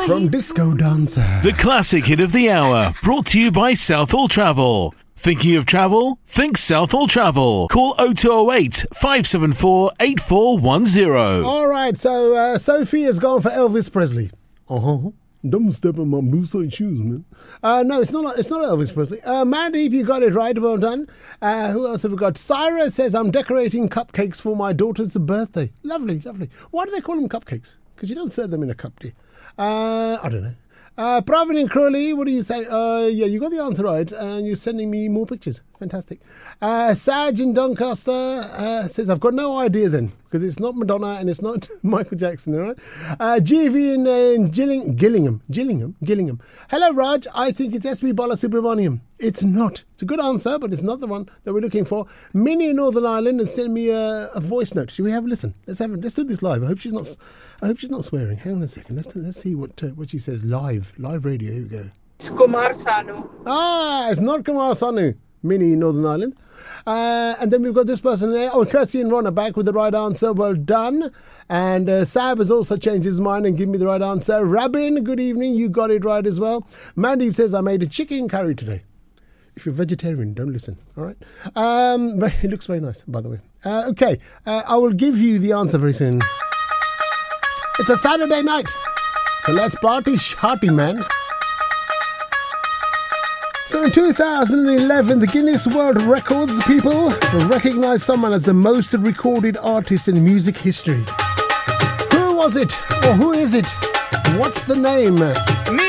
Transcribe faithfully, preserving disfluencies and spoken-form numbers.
from Disco Dancer. The classic hit of the hour, brought to you by Southall Travel. Thinking of travel? Think Southall Travel. Call oh two oh eight, five seven four, eight four one oh. All right, so uh, Sophie has gone for Elvis Presley. Uh-huh. Don't step in my blue suede shoes, man. Uh, no, it's not It's not Elvis Presley. Uh, Mandeep, you got it right. Well done. Uh, who else have we got? Syra says, I'm decorating cupcakes for my daughter's birthday. Lovely, lovely. Why do they call them cupcakes? Because you don't serve them in a cup, do you? Uh, I don't know. Uh, Pravin and Crowley, what do you say? Uh, yeah, you got the answer right, and you're sending me more pictures. Fantastic. Uh, Saj in Doncaster uh, says, I've got no idea then, because it's not Madonna and it's not Michael Jackson, all right? Uh, G V in, uh, in Gilling, Gillingham, Gillingham, Gillingham. Hello, Raj. I think it's S P Balasubramaniam. It's not. It's a good answer, but it's not the one that we're looking for. Minnie in Northern Ireland and send me a, a voice note. Should we have a listen? Let's have. Let's do this live. I hope she's not. I hope she's not swearing. Hang on a second. Let's let's see what uh, what she says live. Live radio. Here we go. It's Kumar Sanu. Ah, it's not Kumar Sanu. Minnie in Northern Ireland. Uh, and then we've got this person there. Oh, Kirsty and Ron are back with the right answer. Well done. And uh, Sab has also changed his mind and given me the right answer. Rabin, good evening. You got it right as well. Mandeep says, I made a chicken curry today. If you're vegetarian, don't listen. All right. Um, but it looks very nice, by the way. Uh, okay. Uh, I will give you the answer very soon. It's a Saturday night. So let's party sharty, man. So in two thousand eleven, the Guinness World Records people recognized someone as the most recorded artist in music history. Who was it? Or who is it? What's the name?